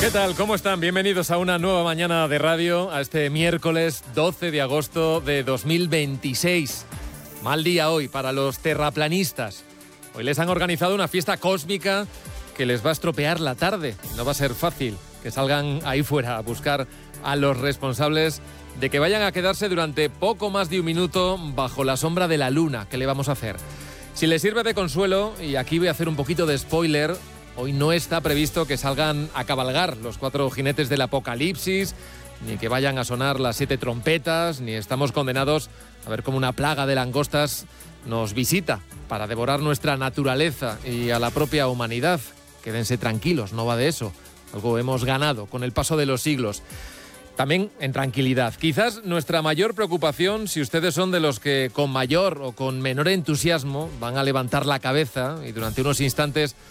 ¿Qué tal? ¿Cómo están? Bienvenidos a una nueva mañana de radio, a este miércoles 12 de agosto de 2026. Mal día hoy para los terraplanistas. Hoy les han organizado una fiesta cósmica que les va a estropear la tarde. No va a ser fácil que salgan ahí fuera a buscar a los responsables de que vayan a quedarse durante poco más de un minuto bajo la sombra de la luna. ¿Qué le vamos a hacer? Si les sirve de consuelo, y aquí voy a hacer un poquito de spoiler, hoy no está previsto que salgan a cabalgar los 4 jinetes del apocalipsis, ni que vayan a sonar las 7 trompetas, ni estamos condenados a ver cómo una plaga de langostas nos visita para devorar nuestra naturaleza y a la propia humanidad. Quédense tranquilos, no va de eso. Algo hemos ganado con el paso de los siglos. También en tranquilidad. Quizás nuestra mayor preocupación, si ustedes son de los que con mayor o con menor entusiasmo van a levantar la cabeza y durante unos instantes